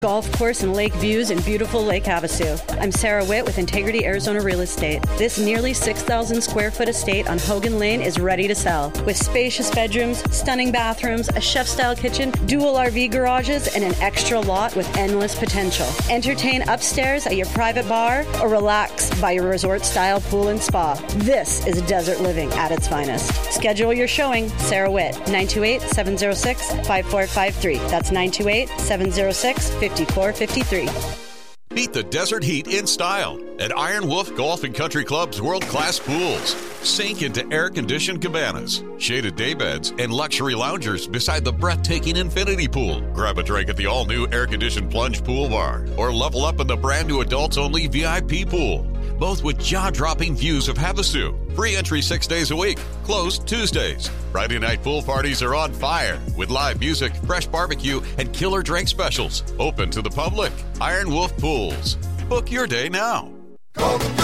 Golf course and lake views in beautiful Lake Havasu. I'm Sarah Witt with Integrity Arizona Real Estate. This nearly 6,000 square foot estate on Hogan Lane is ready to sell. With spacious bedrooms, stunning bathrooms, a chef-style kitchen, dual RV garages, and an extra lot with endless potential. Entertain upstairs at your private bar or relax by your resort-style pool and spa. This is desert living at its finest. Schedule your showing. Sarah Witt, 928-706-5453. That's 928-706-5453. Beat the desert heat in style at Iron Wolf Golf and Country Club's world-class pools. Sink into air-conditioned cabanas, shaded daybeds, and luxury loungers beside the breathtaking infinity pool. Grab a drink at the all-new air-conditioned plunge pool bar or level up in the brand-new adults-only VIP pool. Both with jaw-dropping views of Havasu. Free entry 6 days a week, closed Tuesdays. Friday night pool parties are on fire with live music, fresh barbecue, and killer drink specials. Open to the public. Iron Wolf Pools. Book your day now.